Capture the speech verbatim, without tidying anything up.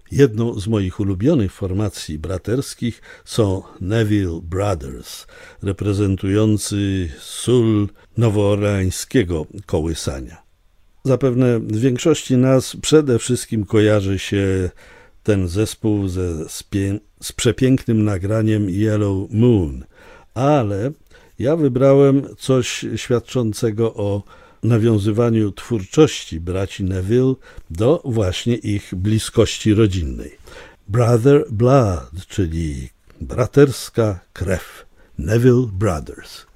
Jedną z moich ulubionych formacji braterskich są Neville Brothers, reprezentujący sól nowoorleańskiego kołysania. Zapewne w większości nas przede wszystkim kojarzy się ten zespół ze, z, pię- z przepięknym nagraniem Yellow Moon, ale ja wybrałem coś świadczącego o nawiązywaniu twórczości braci Neville do właśnie ich bliskości rodzinnej. Brother Blood, czyli braterska krew. Neville Brothers.